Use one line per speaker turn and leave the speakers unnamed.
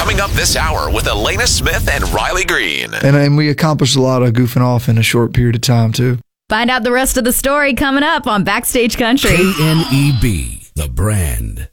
Coming up this hour with Elena Smith and Riley Green.
And we accomplished a lot of goofing off in a short period of time, too.
Find out the rest of the story coming up on Backstage Country.
KNEB, the brand.